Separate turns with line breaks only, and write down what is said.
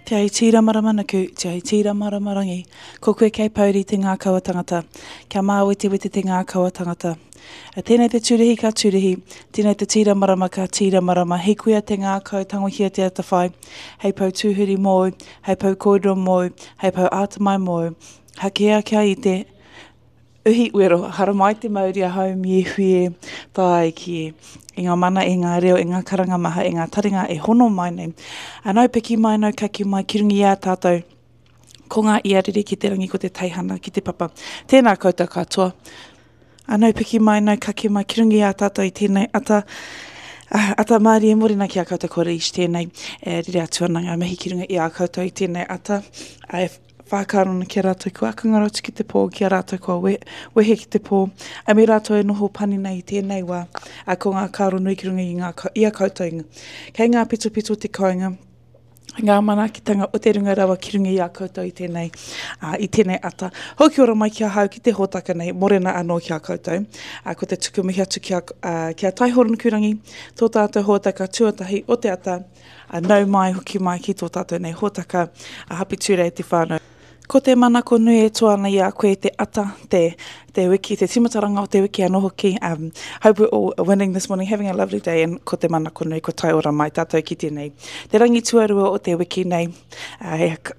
Te ai tira maramanaku, te ai tira maramarangi. Ko koe kei pauri te ngā kaua tangata. Kia māwete wete te ngā kaua tangata. Tēnei te tūrehi ka tūrehi, tēnei te tira marama ka tira marama. Hei kuia te ngā kau tangohia te ata whai. Hei pau tūhuri mōu, hei pau kōrero mōu, hei pau ātamai mōu. Hakea kia i te uhi uero, hara mai te mauri a hau mi e hui tai ki e. I ngā mana, i ngā reo, i ngā karanga maha, i ngā taringa e hono mai nei. Anau piki mai, nau kaki mai, ki rungi ia tātou. Ko ngā iariri ki te rangi, ko te teihana, ki te papa. Tēnā koutou katoa. Anau piki mai, nau kaki mai, ki rungi ia tātou i tēnei ata. Ata Māori e morena ki a koutou kore ishi tēnei. Rere atuananga, mihi ki runga i a koutou i tēnei ata. Whākārona ki a rātou kua akangarautu ki te pō, ki a rātou kua wehe ki te pō. A me rātou e noho pani nei i tēnei wā. Ko ngā kāro nui ki runga i a koutou inga. Kei ngā pito te koinga, ngā manakitanga o te runga rawa ki runga i a koutou i tēnei ata. Hoki ora mai kia hau ki te hōtaka nei, morena anō ki a koutou. Ko te tukumihi atu ki a Taihoronukurangi, tō tātou hōtaka tuatahi o te ata, nau mai hoki mai ki tō tātou nei hōtaka, hapi tūrei te whānau. Ko te mana ko nui e toana i a koe te ata, te wiki, te timataranga o te wiki anō hoki. Hope we're all winning this morning, having a lovely day, and ko te mana ko nui, ko tai ora mai tātou ki tēnei. Te rangi tuarua o te wiki nei,